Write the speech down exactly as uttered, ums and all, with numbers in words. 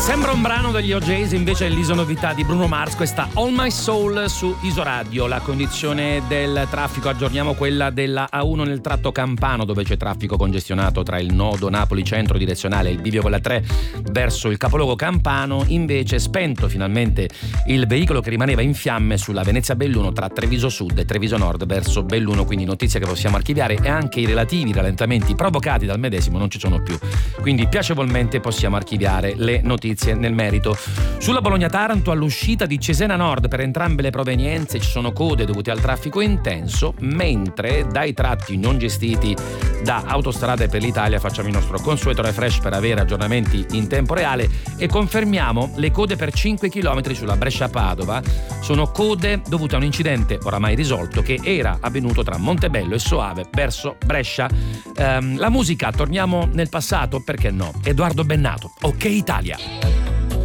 Sembra un brano degli O J's, invece è l'isonovità di Bruno Mars, questa All My Soul su Isoradio. La condizione del traffico, aggiorniamo quella della A uno nel tratto campano, dove c'è traffico congestionato tra il nodo Napoli centro direzionale e il bivio con la tre verso il capoluogo campano. Invece spento finalmente il veicolo che rimaneva in fiamme sulla Venezia Belluno tra Treviso Sud e Treviso Nord verso Belluno, quindi notizia che possiamo archiviare, e anche i relativi rallentamenti provocati dal medesimo non ci sono più, quindi piacevolmente possiamo archiviare le notizie nel merito. Sulla Bologna-Taranto, all'uscita di Cesena Nord per entrambe le provenienze ci sono code dovute al traffico intenso, mentre dai tratti non gestiti da Autostrade per l'Italia facciamo il nostro consueto refresh per avere aggiornamenti in tempo reale e confermiamo le code per cinque chilometri sulla Brescia-Padova. Sono code dovute a un incidente oramai risolto che era avvenuto tra Montebello e Soave verso Brescia. Ehm, la musica, torniamo nel passato, perché no? Edoardo Bennato, Ok Italia.